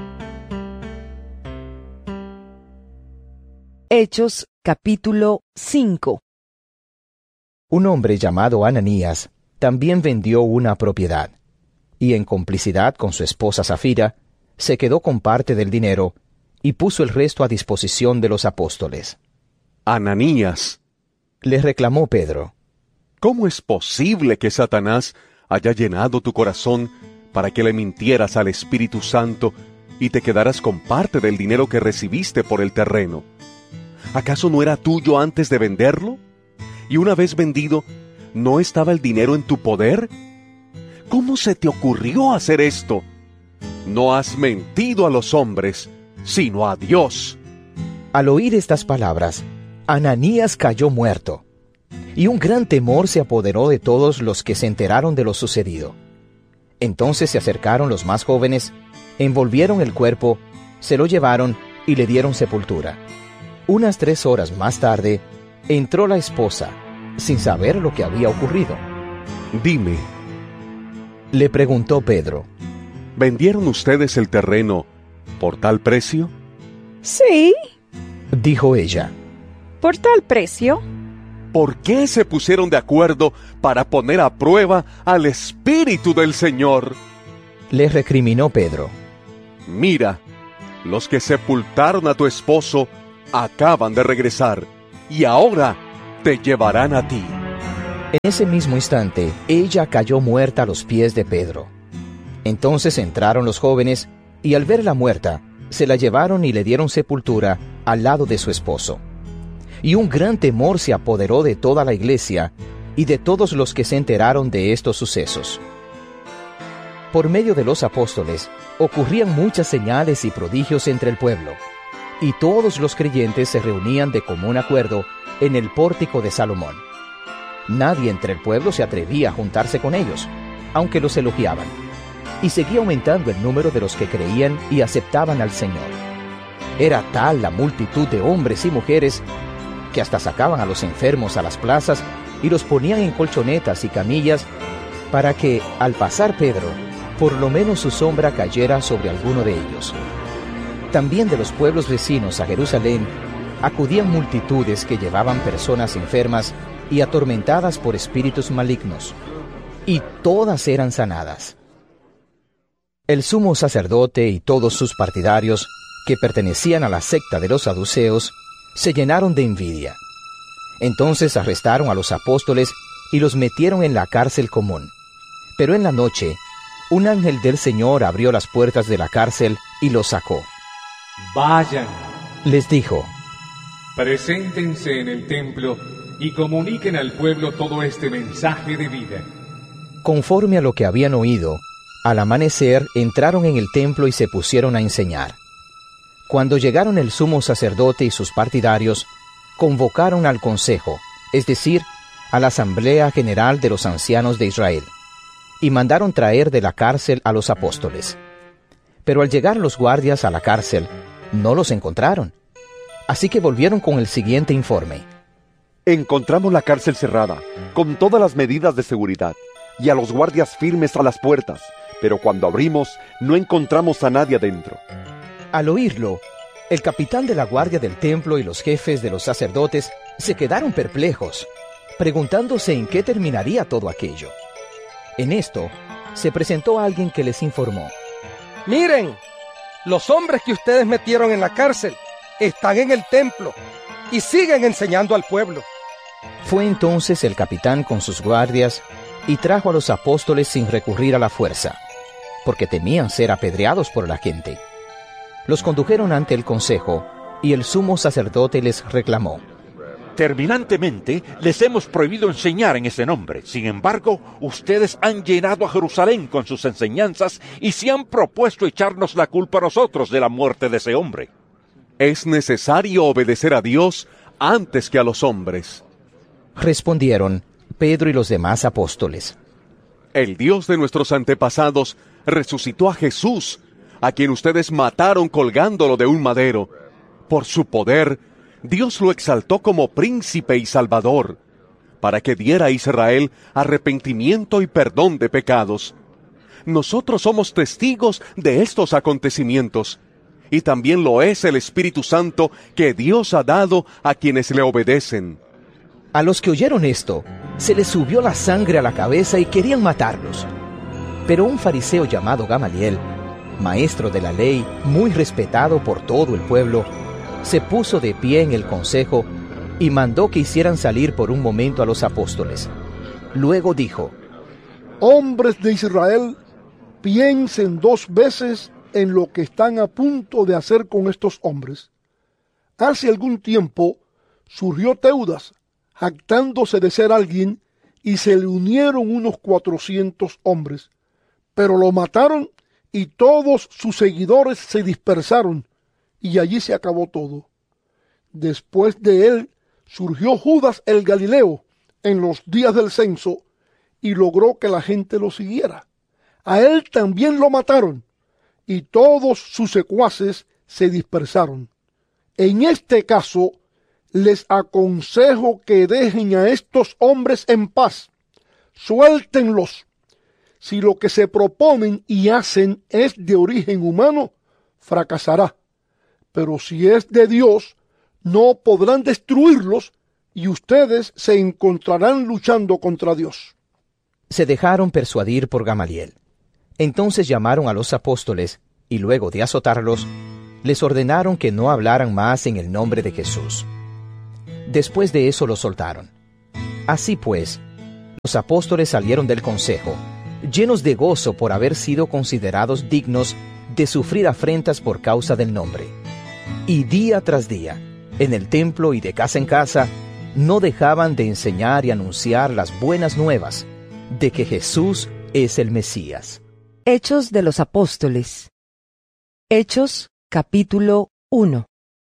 Hechos capítulo cinco. Un hombre llamado Ananías también vendió una propiedad, y en complicidad con su esposa Safira, se quedó con parte del dinero y puso el resto a disposición de los apóstoles. Ananías, le reclamó Pedro: ¿cómo es posible que Satanás haya llenado tu corazón para que le mintieras al Espíritu Santo y te quedaras con parte del dinero que recibiste por el terreno? ¿Acaso no era tuyo antes de venderlo? Y una vez vendido, ¿no estaba el dinero en tu poder? ¿Cómo se te ocurrió hacer esto? No has mentido a los hombres, sino a Dios. Al oír estas palabras, Ananías cayó muerto, y un gran temor se apoderó de todos los que se enteraron de lo sucedido. Entonces se acercaron los más jóvenes, envolvieron el cuerpo, se lo llevaron y le dieron sepultura. Unas tres horas más tarde, entró la esposa, sin saber lo que había ocurrido. Dime, le preguntó Pedro, ¿vendieron ustedes el terreno por tal precio? Sí, dijo ella. ¿Por tal precio? ¿Por qué se pusieron de acuerdo para poner a prueba al Espíritu del Señor? Le recriminó Pedro. Mira, Los que sepultaron a tu esposo acaban de regresar, y ahora te llevarán a ti. En ese mismo instante, ella cayó muerta a los pies de Pedro. Entonces entraron los jóvenes, y al verla muerta, se la llevaron y le dieron sepultura al lado de su esposo. Y un gran temor se apoderó de toda la iglesia y de todos los que se enteraron de estos sucesos. Por medio de los apóstoles, ocurrían muchas señales y prodigios entre el pueblo, y todos los creyentes se reunían de común acuerdo en el pórtico de Salomón. Nadie entre el pueblo se atrevía a juntarse con ellos, aunque los elogiaban, y seguía aumentando el número de los que creían y aceptaban al Señor. Era tal la multitud de hombres y mujeres que hasta sacaban a los enfermos a las plazas y los ponían en colchonetas y camillas para que, al pasar Pedro, por lo menos su sombra cayera sobre alguno de ellos. También de los pueblos vecinos a Jerusalén acudían multitudes que llevaban personas enfermas y atormentadas por espíritus malignos, y todas eran sanadas. El sumo sacerdote y todos sus partidarios, que pertenecían a la secta de los saduceos, se llenaron de envidia. Entonces arrestaron a los apóstoles y los metieron en la cárcel común. Pero en la noche, un ángel del Señor abrió las puertas de la cárcel y los sacó. Vayan, les dijo, preséntense en el templo y comuniquen al pueblo todo este mensaje de vida. Conforme a lo que habían oído, al amanecer entraron en el templo y se pusieron a enseñar. Cuando llegaron el sumo sacerdote y sus partidarios, convocaron al consejo, es decir, a la asamblea general de los ancianos de Israel, y mandaron traer de la cárcel a los apóstoles. Pero al llegar los guardias a la cárcel, no los encontraron. Así que volvieron con el siguiente informe. Encontramos la cárcel cerrada, con todas las medidas de seguridad, y a los guardias firmes a las puertas, pero cuando abrimos, no encontramos a nadie adentro. Al oírlo, el capitán de la guardia del templo y los jefes de los sacerdotes se quedaron perplejos, preguntándose en qué terminaría todo aquello. En esto, se presentó alguien que les informó. Miren, los hombres que ustedes metieron en la cárcel están en el templo y siguen enseñando al pueblo. Fue entonces el capitán con sus guardias y trajo a los apóstoles sin recurrir a la fuerza, porque temían ser apedreados por la gente. Los condujeron ante el consejo, y el sumo sacerdote les reclamó. Terminantemente, les hemos prohibido enseñar en ese nombre. Sin embargo, ustedes han llenado a Jerusalén con sus enseñanzas y se han propuesto echarnos la culpa a nosotros de la muerte de ese hombre. Es necesario obedecer a Dios antes que a los hombres. Respondieron Pedro y los demás apóstoles. El Dios de nuestros antepasados resucitó a Jesús, a quien ustedes mataron colgándolo de un madero. Por su poder, Dios lo exaltó como príncipe y salvador, para que diera a Israel arrepentimiento y perdón de pecados. Nosotros somos testigos de estos acontecimientos, y también lo es el Espíritu Santo que Dios ha dado a quienes le obedecen. A los que oyeron esto, se les subió la sangre a la cabeza y querían matarlos. Pero un fariseo llamado Gamaliel, maestro de la ley, muy respetado por todo el pueblo, se puso de pie en el consejo y mandó que hicieran salir por un momento a los apóstoles. Luego dijo: Hombres de Israel, piensen dos veces en lo que están a punto de hacer con estos hombres. Hace algún tiempo surgió Teudas, jactándose de ser alguien, y se le unieron unos cuatrocientos hombres, pero lo mataron y todos sus seguidores se dispersaron, y allí se acabó todo. Después de él surgió Judas el Galileo en los días del censo y logró que la gente lo siguiera. A él también lo mataron y todos sus secuaces se dispersaron. En este caso, les aconsejo que dejen a estos hombres en paz. Suéltenlos. Si lo que se proponen y hacen es de origen humano, fracasará. Pero si es de Dios, no podrán destruirlos y ustedes se encontrarán luchando contra Dios. Se dejaron persuadir por Gamaliel. Entonces llamaron a los apóstoles y luego de azotarlos, les ordenaron que no hablaran más en el nombre de Jesús. Después de eso los soltaron. Así pues, los apóstoles salieron del consejo, llenos de gozo por haber sido considerados dignos de sufrir afrentas por causa del nombre. Y día tras día, en el templo y de casa en casa, no dejaban de enseñar y anunciar las buenas nuevas de que Jesús es el Mesías. Hechos de los Apóstoles. Hechos, capítulo uno.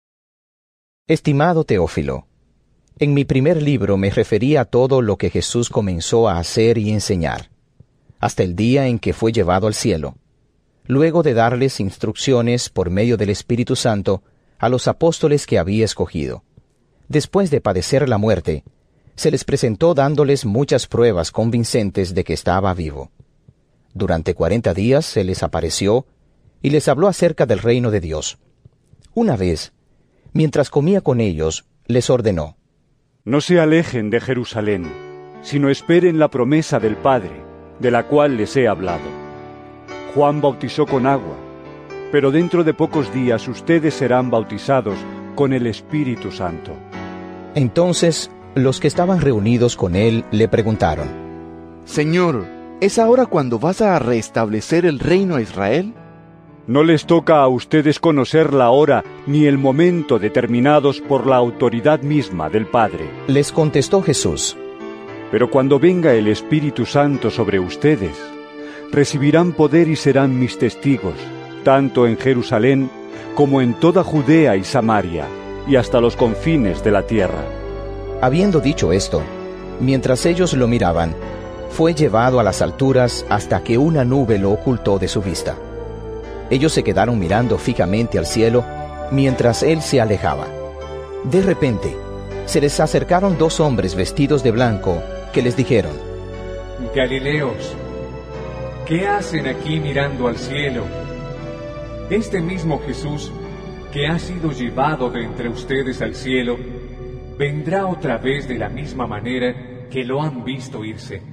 Estimado Teófilo, en mi primer libro me referí a todo lo que Jesús comenzó a hacer y enseñar, hasta el día en que fue llevado al cielo, luego de darles instrucciones por medio del Espíritu Santo a los apóstoles que había escogido. Después de padecer la muerte, se les presentó dándoles muchas pruebas convincentes de que estaba vivo. Durante cuarenta días se les apareció y les habló acerca del reino de Dios. Una vez, mientras comía con ellos, les ordenó: No se alejen de Jerusalén, sino esperen la promesa del Padre, de la cual les he hablado. Juan bautizó con agua, pero dentro de pocos días ustedes serán bautizados con el Espíritu Santo. Entonces, los que estaban reunidos con él le preguntaron: Señor, ¿es ahora cuando vas a restablecer el reino a Israel? No les toca a ustedes conocer la hora ni el momento determinados por la autoridad misma del Padre. Les contestó Jesús: Pero cuando venga el Espíritu Santo sobre ustedes, recibirán poder y serán mis testigos, tanto en Jerusalén como en toda Judea y Samaria, y hasta los confines de la tierra. Habiendo dicho esto, mientras ellos lo miraban, fue llevado a las alturas hasta que una nube lo ocultó de su vista. Ellos se quedaron mirando fijamente al cielo mientras él se alejaba. De repente, se les acercaron dos hombres vestidos de blanco que les dijeron: Galileos, ¿qué hacen aquí mirando al cielo? Este mismo Jesús, que ha sido llevado de entre ustedes al cielo, vendrá otra vez de la misma manera que lo han visto irse.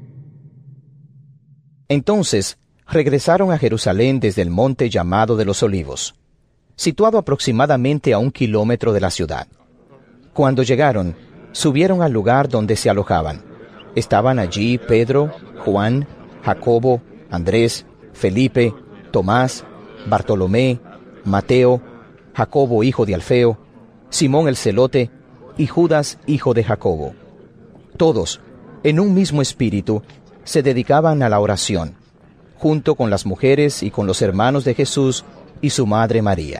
Entonces, regresaron a Jerusalén desde el monte llamado de los Olivos, situado aproximadamente a un kilómetro de la ciudad. Cuando llegaron, subieron al lugar donde se alojaban. Estaban allí Pedro, Juan, Jacobo, Andrés, Felipe, Tomás, Bartolomé, Mateo, Jacobo hijo de Alfeo, Simón el celote y Judas hijo de Jacobo. Todos, en un mismo espíritu, se dedicaban a la oración, junto con las mujeres y con los hermanos de Jesús y su madre María.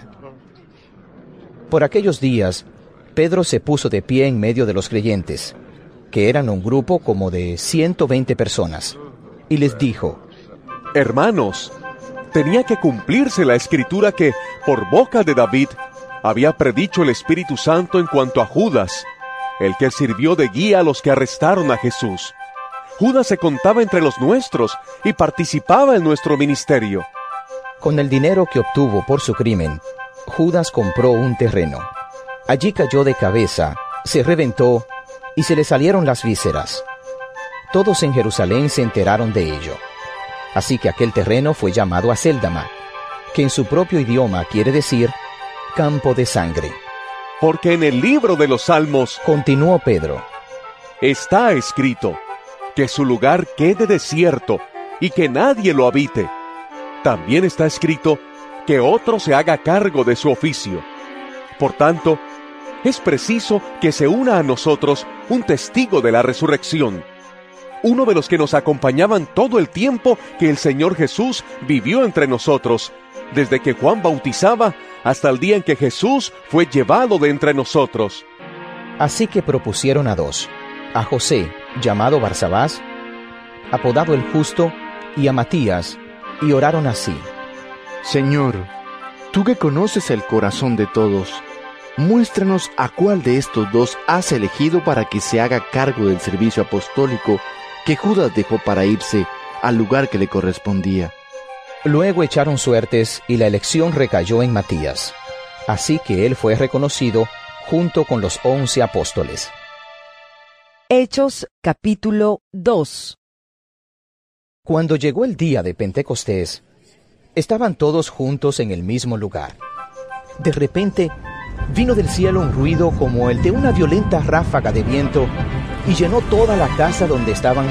Por aquellos días, Pedro se puso de pie en medio de los creyentes, que eran un grupo como de ciento veinte personas, y les dijo: Hermanos, tenía que cumplirse la escritura que, por boca de David, había predicho el Espíritu Santo en cuanto a Judas, el que sirvió de guía a los que arrestaron a Jesús. Judas se contaba entre los nuestros y participaba en nuestro ministerio. Con el dinero que obtuvo por su crimen, Judas compró un terreno. Allí cayó de cabeza, se reventó y se le salieron las vísceras. Todos en Jerusalén se enteraron de ello. Así que aquel terreno fue llamado Acéldama, que en su propio idioma quiere decir campo de sangre. Porque en el libro de los Salmos, continuó Pedro, está escrito: que su lugar quede desierto y que nadie lo habite. También está escrito que otro se haga cargo de su oficio. Por tanto, es preciso que se una a nosotros un testigo de la resurrección, uno de los que nos acompañaban todo el tiempo que el Señor Jesús vivió entre nosotros, desde que Juan bautizaba hasta el día en que Jesús fue llevado de entre nosotros. Así que propusieron a dos, a José, llamado Barsabás, apodado el Justo, y a Matías, y oraron así: Señor, tú que conoces el corazón de todos, muéstranos a cuál de estos dos has elegido para que se haga cargo del servicio apostólico que Judas dejó para irse al lugar que le correspondía. Luego echaron suertes y la elección recayó en Matías, así que él fue reconocido junto con los once apóstoles. Hechos capítulo dos. Cuando llegó el día de Pentecostés, estaban todos juntos en el mismo lugar. De repente, vino del cielo un ruido como el de una violenta ráfaga de viento y llenó toda la casa donde estaban